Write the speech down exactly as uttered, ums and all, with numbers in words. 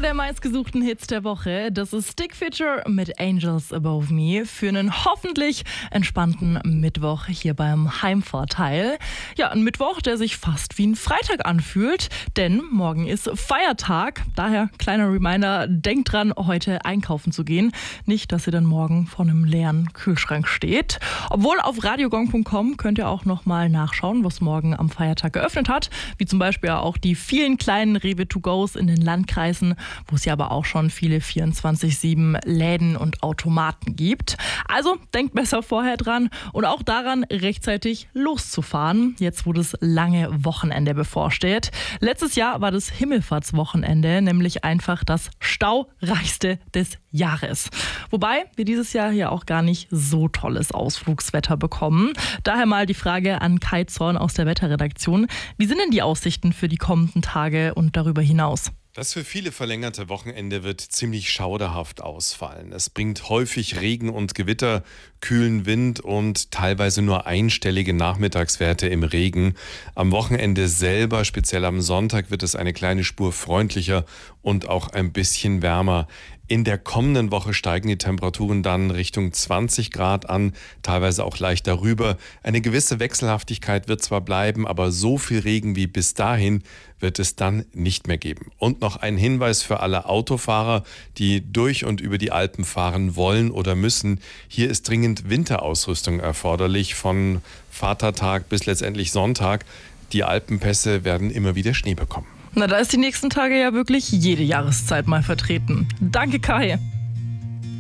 der meistgesuchten Hits der Woche. Das ist Stick Figure mit Angels Above Me für einen hoffentlich entspannten Mittwoch hier beim Heimvorteil. Ja, ein Mittwoch, der sich fast wie ein Freitag anfühlt, denn morgen ist Feiertag. Daher kleiner Reminder, denkt dran, heute einkaufen zu gehen. Nicht, dass ihr dann morgen vor einem leeren Kühlschrank steht. Obwohl auf radiogong punkt com könnt ihr auch nochmal nachschauen, was morgen am Feiertag geöffnet hat. Wie zum Beispiel auch die vielen kleinen Rewe to go's in den Landkreisen, wo es ja aber auch schon viele vierundzwanzig sieben Läden und Automaten gibt. Also denkt besser vorher dran und auch daran, rechtzeitig loszufahren, jetzt wo das lange Wochenende bevorsteht. Letztes Jahr war das Himmelfahrtswochenende nämlich einfach das staureichste des Jahres. Wobei wir dieses Jahr hier auch gar nicht so tolles Ausflugswetter bekommen. Daher mal die Frage an Kai Zorn aus der Wetterredaktion. Wie sind denn die Aussichten für die kommenden Tage und darüber hinaus? Das für viele verlängerte Wochenende wird ziemlich schauderhaft ausfallen. Es bringt häufig Regen und Gewitter, kühlen Wind und teilweise nur einstellige Nachmittagswerte im Regen. Am Wochenende selber, speziell am Sonntag, wird es eine kleine Spur freundlicher und auch ein bisschen wärmer. In der kommenden Woche steigen die Temperaturen dann Richtung zwanzig Grad an, teilweise auch leicht darüber. Eine gewisse Wechselhaftigkeit wird zwar bleiben, aber so viel Regen wie bis dahin wird es dann nicht mehr geben. Und noch ein Hinweis für alle Autofahrer, die durch und über die Alpen fahren wollen oder müssen. Hier ist dringend Winterausrüstung erforderlich, von Vatertag bis letztendlich Sonntag. Die Alpenpässe werden immer wieder Schnee bekommen. Na, da ist die nächsten Tage ja wirklich jede Jahreszeit mal vertreten. Danke, Kai.